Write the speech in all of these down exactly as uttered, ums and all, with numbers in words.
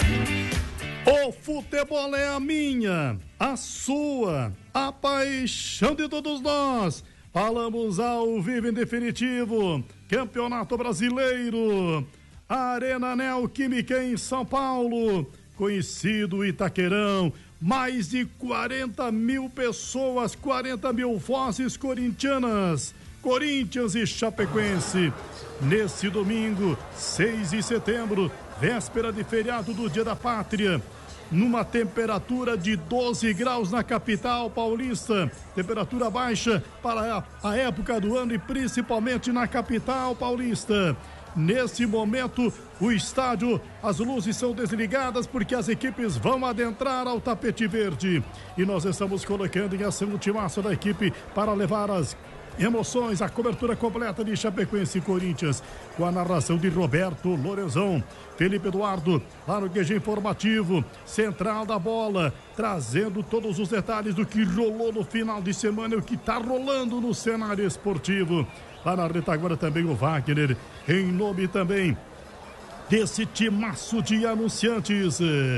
O futebol é a minha, a sua, a paixão de todos nós. Falamos ao vivo em definitivo, Campeonato Brasileiro, Arena Neoquímica em São Paulo, conhecido Itaquerão, mais de quarenta mil pessoas, quarenta mil vozes corintianas, Corinthians e Chapecoense. Nesse domingo, seis de setembro, véspera de feriado do Dia da Pátria, numa temperatura de doze graus na capital paulista, temperatura baixa para a época do ano e principalmente na capital paulista. Nesse momento, o estádio, as luzes são desligadas porque as equipes vão adentrar ao tapete verde. E nós estamos colocando em ação o timaço da equipe para levar as emoções, a cobertura completa de Chapecoense e Corinthians, com a narração de Roberto Lorenzão. Felipe Eduardo, lá no Q G Informativo, central da bola, trazendo todos os detalhes do que rolou no final de semana e o que está rolando no cenário esportivo. Lá na retaguarda também o Wagner, em nome também desse timaço de anunciantes.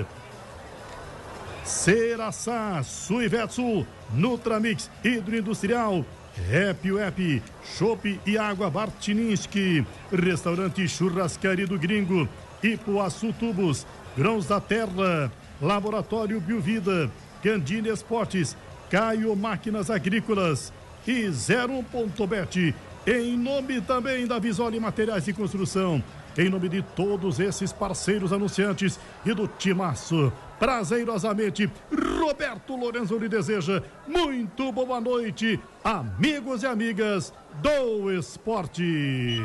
Ceraçá, Suivetsul, Nutramix, Hidroindustrial, Happy Web, Chopp e Água Bartininsky, Restaurante Churrascaria do Gringo, Ipuaçu Tubos, Grãos da Terra, Laboratório Biovida, Candine Esportes, Caio Máquinas Agrícolas e zero um ponto bet. Em nome também da Visoli Materiais de Construção, em nome de todos esses parceiros anunciantes e do timaço, prazerosamente, Roberto Lorenzo lhe deseja muito boa noite, amigos e amigas do esporte.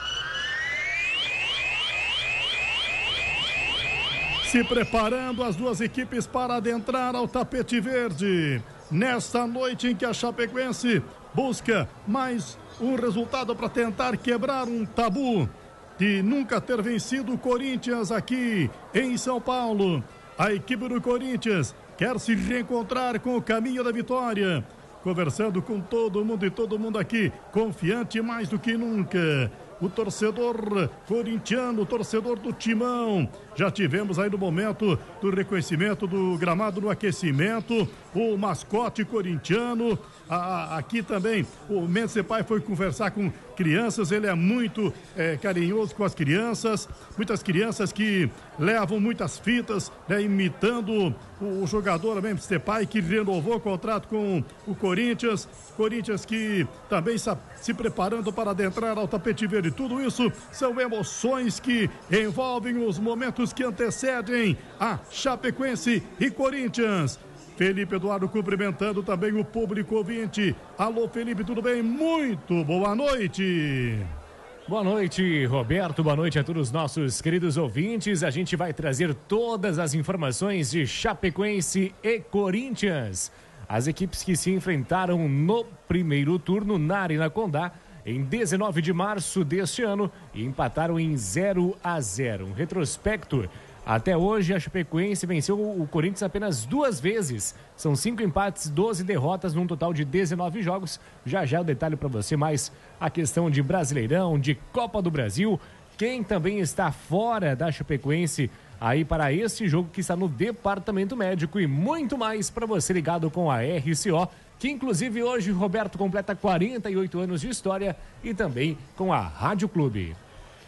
Se preparando as duas equipes para adentrar ao tapete verde, nesta noite em que a Chapecoense busca mais um resultado para tentar quebrar um tabu de nunca ter vencido o Corinthians aqui em São Paulo. A equipe do Corinthians quer se reencontrar com o caminho da vitória, conversando com todo mundo e todo mundo aqui, confiante mais do que nunca. O torcedor corintiano, o torcedor do Timão. Já tivemos aí no momento do reconhecimento do gramado no aquecimento, o mascote corintiano. Ah, aqui também o Mendes Pai foi conversar com crianças, ele é muito é, carinhoso com as crianças, muitas crianças que levam muitas fitas, né, imitando o, o jogador Mendes Pai, que renovou o contrato com o Corinthians, Corinthians que também está se preparando para adentrar ao tapete verde. Tudo isso são emoções que envolvem os momentos que antecedem a Chapecoense e Corinthians. Felipe Eduardo cumprimentando também o público ouvinte. Alô, Felipe, tudo bem? Muito boa noite. Boa noite, Roberto. Boa noite a todos os nossos queridos ouvintes. A gente vai trazer todas as informações de Chapecoense e Corinthians. As equipes que se enfrentaram no primeiro turno na Arena Condá em dezenove de março deste ano e empataram em zero a zero. Um retrospecto. Até hoje, a Chapecoense venceu o Corinthians apenas duas vezes. São cinco empates, doze derrotas, num total de dezenove jogos. Já já o detalhe para você, mais a questão de Brasileirão, de Copa do Brasil. Quem também está fora da Chapecoense aí para esse jogo que está no departamento médico e muito mais para você ligado com a R C O, que inclusive hoje Roberto completa quarenta e oito anos de história e também com a Rádio Clube.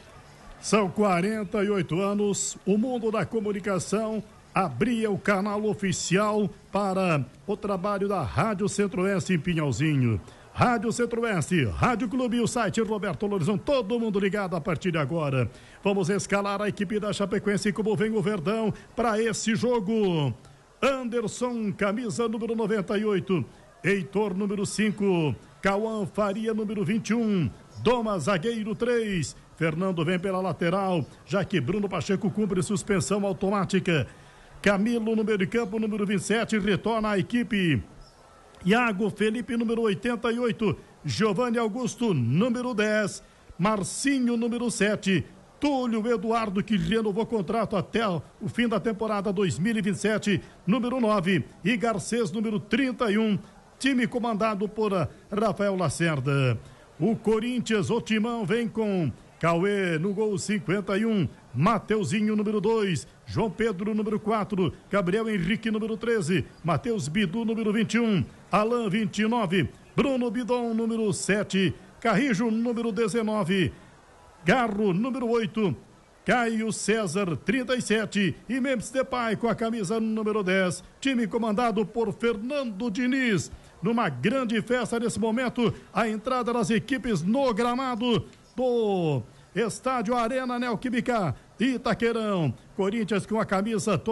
São quarenta e oito anos, o mundo da comunicação abria o canal oficial para o trabalho da Rádio Centro-Oeste em Pinhalzinho. Rádio Centro-Oeste, Rádio Clube e o site Roberto Lorizão, todo mundo ligado a partir de agora. Vamos escalar a equipe da Chapecoense como vem o Verdão para esse jogo. Anderson, camisa número noventa e oito, Heitor, número cinco, Cauã Faria, número vinte e um, Doma, zagueiro três, Fernando vem pela lateral, já que Bruno Pacheco cumpre suspensão automática. Camilo, no meio de campo, número vinte e sete, retorna à equipe. Iago Felipe, número oitenta e oito, Giovanni Augusto, número dez, Marcinho, número sete, Túlio Eduardo, que renovou contrato até o fim da temporada dois mil e vinte e sete, número nove, e Garcês, número trinta e um, time comandado por Rafael Lacerda. O Corinthians, o Timão, vem com Cauê no gol cinquenta e um, Mateuzinho número dois, João Pedro, número quatro, Gabriel Henrique, número treze, Matheus Bidu, número vinte e um, Alain, vinte e nove, Bruno Bidon, número sete, Carrijo, número dezenove, Garro, número oito, Caio César, trinta e sete, e Memphis Depay com a camisa número dez, time comandado por Fernando Diniz. Numa grande festa nesse momento, a entrada das equipes no gramado do Estádio Arena Neoquímica Itaquerão. Corinthians com a camisa